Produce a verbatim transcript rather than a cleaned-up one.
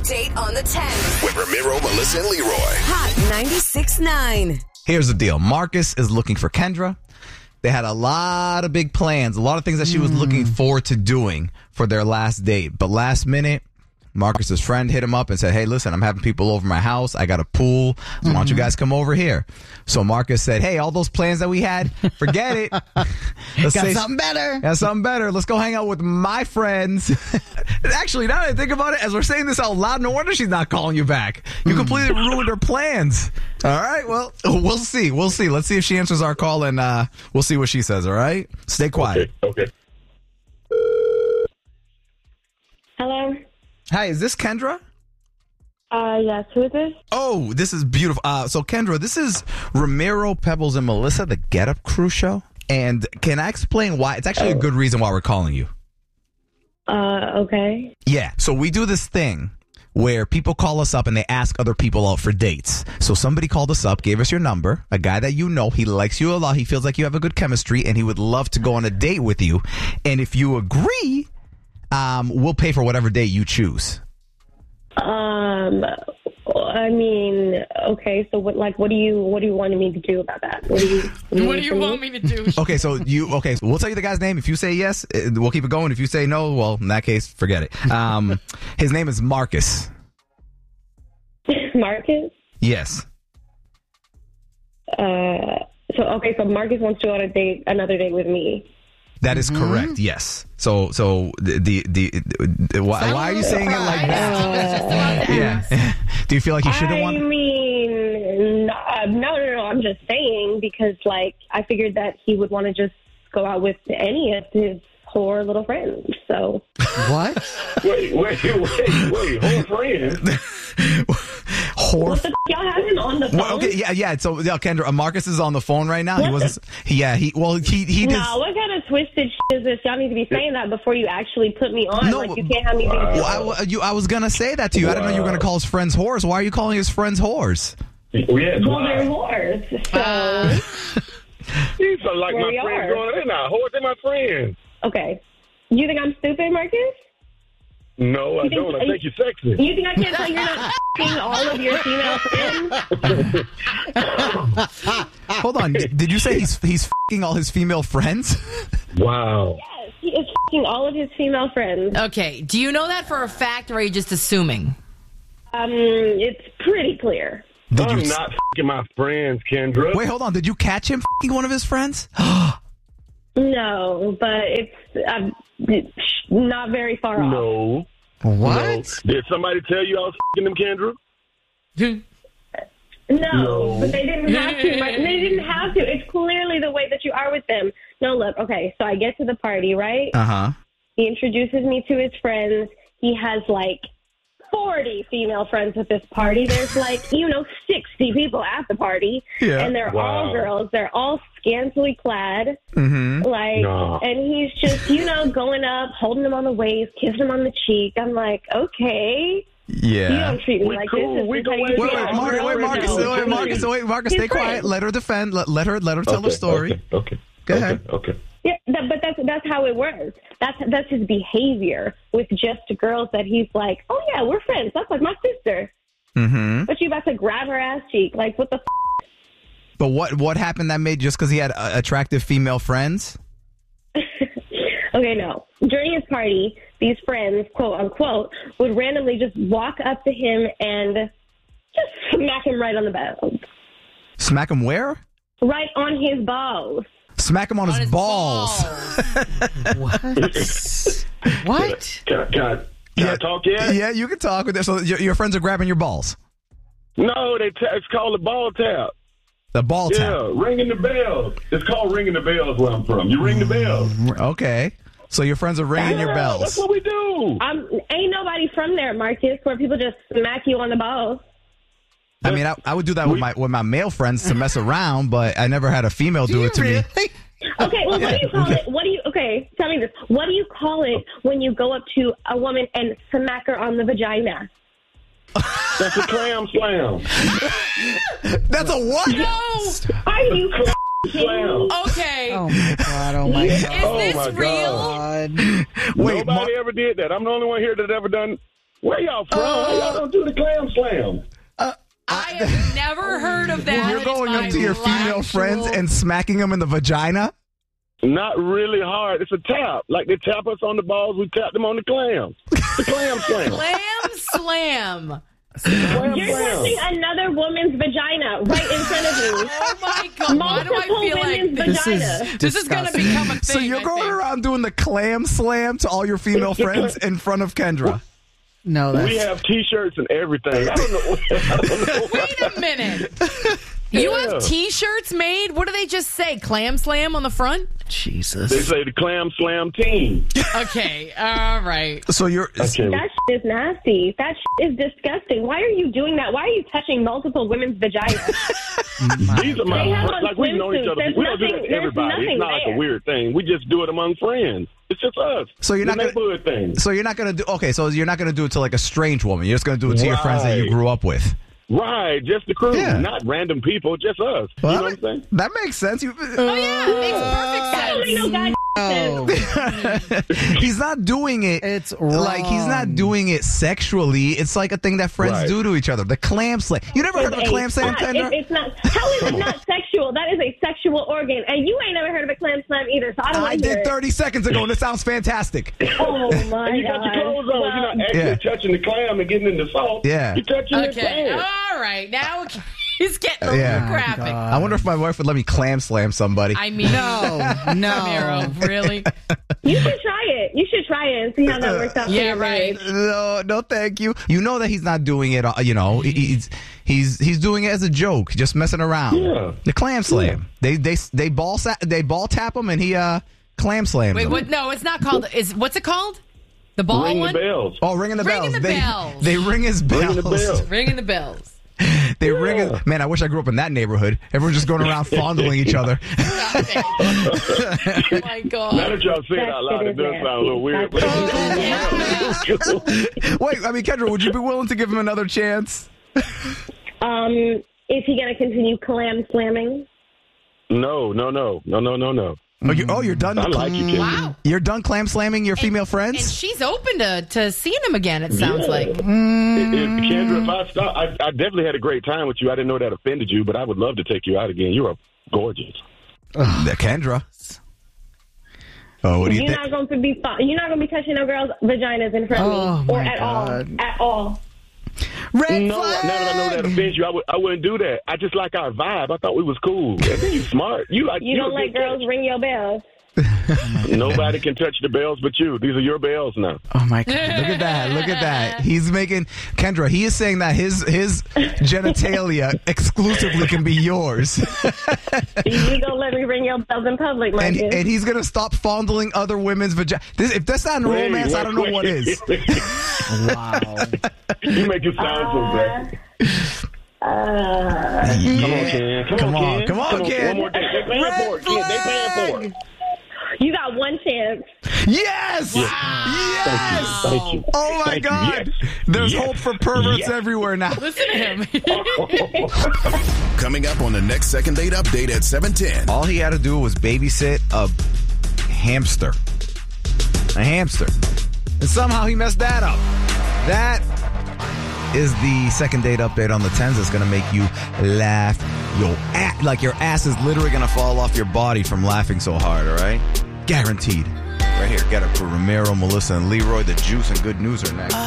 date on the ten. With Ramiro, Melissa, and Leroy. Hot ninety-six point nine. Here's the deal. Marcus is looking for Kendra. They had a lot of big plans, a lot of things that she was looking forward to doing for their last date. But last minute, Marcus's friend hit him up and said, hey, listen, I'm having people over my house. I got a pool. So why don't you guys come over here? So Marcus said, hey, all those plans that we had, forget it. Let's Got say, something better. Got something better. Let's go hang out with my friends. Actually, now that I think about it, as we're saying this out loud, no wonder she's not calling you back. You completely ruined her plans. All right, well, we'll see. We'll see. Let's see if she answers our call, and uh, we'll see what she says, all right? Stay quiet. Okay. okay. Hello? Hi, is this Kendra? Uh, yes. Who is this? Oh, this is beautiful. Uh, so, Kendra, this is Ramiro, Pebbles, and Melissa, the Get Up Crew show. And can I explain why? It's actually a good reason why we're calling you. Uh, okay. Yeah. So we do this thing where people call us up and they ask other people out for dates. So somebody called us up, gave us your number, a guy that you know, he likes you a lot, he feels like you have a good chemistry, and he would love to go on a date with you. And if you agree, um, we'll pay for whatever date you choose. Um, I mean, okay. So, what, like, what do you, what do you want me to do about that? What do you, what do you want me to do? Okay, so you, okay, so we'll tell you the guy's name. If you say yes, we'll keep it going. If you say no, well, in that case, forget it. Um, his name is Marcus. Marcus? Yes. Uh, so okay, so Marcus wants to go on a date, another date with me. That is Mm-hmm. correct. Yes. So, so the the, the, the why, why are you saying it like that? Uh, Yeah. Do you feel like you should have I won? mean, no, no, no, no. I'm just saying because, like, I figured that he would want to just go out with any of his whore little friends. So What? Wait, wait, wait, wait. Whole friend. Whore. what the f- y'all have him on the phone? Well, okay, yeah, yeah. So, yeah, Kendra, uh, Marcus is on the phone right now. He What wasn't. He, yeah, he. Well, he he did. No, what kind of twisted shit is this? Y'all need to be saying that before you actually put me on. No, like, you can't have me wow. be Well, I, you, I was gonna say that to you. I didn't know you were gonna call his friends whores. Why are you calling his friends whores? Yes, Well, they're wow. whores. So, These are like Where my we friends are. going, they're not whores, they're my friends. okay. You think I'm stupid, Marcus? No, I You think- don't. I think you're sexy. You think I can't tell you're not f***ing all of your female friends? Hold on. Did you say he's he's f***ing all his female friends? Wow. Yes, he is f***ing all of his female friends. Okay. Do you know that for a fact, or are you just assuming? Um, it's pretty clear. Did I'm you? not f***ing my friends, Kendra. Wait, hold on. Did you catch him f***ing one of his friends? No, but it's, um, it's not very far off. No. What? No. Did somebody tell you I was f***ing them, Kendra? No, No. but they didn't have to. Like, they didn't have to. It's clearly the way that you are with them. No, look, okay, so I get to the party, right? Uh huh. He introduces me to his friends. He has, like, forty female friends at this party. There's, like, you know, sixty people at the party. Yeah. And they're Wow. all girls. They're all scantily clad. Mm-hmm. Like, No. and he's just, you know, going up, holding him on the waist, kissing him on the cheek. I'm like, okay. You Yeah. don't treat me We like cool. this. This We is go how you away. treat Wait, a wait, Marcus, girl? wait, No, Marcus, no, wait, no. Marcus, wait, Marcus, His stay quiet. friends. Let her defend. Let, let her, let her tell okay, her story. Okay, okay. Go okay, ahead. Okay. Yeah, that, but that's that's how it works. That's that's his behavior with just girls. That he's like, oh yeah, we're friends. That's like my sister. Mm-hmm. But you about to grab her ass cheek? Like what the? F-? But what what happened that made just because he had uh, attractive female friends? Okay, no. During his party, these friends, quote unquote, would randomly just walk up to him and just smack him right on the balls, Smack him where? right on his balls. Smack him on, On his, his balls. What? What? Can, I- can, I, can Yeah. I talk yet? Yeah, you can talk with this. So your, your friends are grabbing your balls. No, they ta- it's called the ball tap. The ball Yeah, tap. ringing the bells. It's called ringing the bells where I'm from. You ring the bells. Okay. So your friends are ringing your Yeah, bells. That's what we do. Um, ain't nobody from there, Marcus, where people just smack you on the balls. I mean, I, I would do that with my with my male friends to mess around, but I never had a female do, it to me. Okay, well, what do you call it? What do you? Okay, tell me this. What do you call it when you go up to a woman and smack her on the vagina? That's a clam slam. That's a what? No. Are you Slam. Okay. Oh my god! Oh my Is god! Oh, this my real? God. Wait, Nobody Mar- ever did that. I'm the only one here that ever done Where y'all from? How y'all don't do the clam slam? I have never heard of that. You're in going my up to your female life. friends and smacking them in the vagina? Not really hard. It's a tap. Like they tap us on the balls, we tap them on the clams. The clam slam. Clam slam. Clam You're touching slam. another woman's vagina right in front of me. Oh my God. Why do I Multiple feel women's like This vagina. is this is going to disgusting. become a thing? So you're I going think. around doing the clam slam to all your female friends in front of Kendra. No, that's We have T-shirts and everything. I don't know. I don't know. Wait a minute. You Yeah. have T-shirts made? What do they just say? Clam slam on the front? Jesus. They say the clam slam team. Okay. All right. So you're Okay. That shit is nasty. That shit is disgusting. Why are you doing that? Why are you touching multiple women's vaginas? These are my They have fr- on like we've known each swimsuits. other. There's We don't do nothing- that to there's everybody. It's nothing not like a there. weird thing. We just do it among friends. It's just us. So you're not the gonna- neighborhood thing. so you're not gonna do okay. So you're not gonna do it to like a strange woman. You're just gonna do it to your friends that you Right. grew up with. Right, just the crew, Yeah. not random people, just us. You know what I'm saying? That makes sense. You, Oh, yeah. It makes perfect That don't make no sense. goddamn Oh, he's not doing it. it's like he's not wrong. doing it sexually. It's like a thing that friends Right. do to each other. The clam slam. You never heard of a It's clam slam, not- Kendra? it- It's not. How is it not sexual? That is a sexual organ, and you ain't never heard of a clam slam either. So I don't I want to hear did it. thirty seconds ago, and it sounds fantastic. Oh my And you god! got your clothes on. Well, You're not actually Yeah. touching the clam and getting in the salt. Yeah. You're touching the Okay. clam. All right. Now he's getting a Yeah. little graphic. I wonder if my wife would let me clam slam somebody. I mean, No, no. Miro, really? you should try it. You should try it and see how that works out. for Yeah, your right. marriage. No, no, thank you. You know that he's not doing it. uh, You know, he- he's he's he's doing it as a joke, just messing around. Yeah. The clam slam. They they they ball sa- they ball tap him, and he uh clam slams Wait, him. what? No, it's not called. Is what's it called? The ball Ring one? the bells. Oh, ringing the Ringing bells. the they bells. they ring his bells. Ringing the bells. Ringing the bells. They ring his. Man, I wish I grew up in that neighborhood. Everyone's just going around fondling each other. Oh my Now God. that y'all say it That out loud, shit it is does sound a little weird. nasty. But Wait, I mean, Kendra, would you be willing to give him another chance? Um, is he going to continue clam slamming? no, no, no, no, no, no, no. Oh, you, oh, you're done. I like you, Kendra. Wow. You're done clam slamming your female And friends. she's open to, to seeing him again, it sounds Yeah. like. If, if, Kendra, if I stop, I, I definitely had a great time with you. I didn't know that offended you, but I would love to take you out again. You are gorgeous. The Kendra. Oh, what do you You're think? not going to be. fu- You're not going to be touching no girls' vaginas in front Oh, of me, or my at God. all, at all. Red No, flag. now that I know that offends you, I, would, I wouldn't do that. I just like our vibe. I thought we was cool. I think you smart. You like You you don't a let good girls catch. ring your bells. Nobody can touch the bells but you. These are your bells now. Oh my God. Look at that! Look at that! He's making Kendra. He is saying that his his genitalia exclusively can be yours, You gonna let me ring your bells in public, and Marcus? and he's gonna stop fondling other women's vagina. This, if that's not Wait, romance, I wait, don't know wait. what is. Wow. You make it sound so bad. Uh, Come on, Ken. Come, Come on, on, Ken. come on, Ken. One more day. They paying Red for it, Ken. They paying for it. you got one chance. Yes, yes. Thank you. Oh my Thank you. God! Yes. There's Yes. hope for perverts Yes. everywhere now. Listen to him. Coming up on the next Second Date Update at seven ten. All he had to do was babysit a hamster. A hamster. And somehow he messed that up. That is the second date update on the tens that's going to make you laugh. Your ass, like your ass is literally going to fall off your body from laughing so hard, all right? Guaranteed. Right here, get up for Ramiro, Melissa, and Leroy. The juice and good news are next.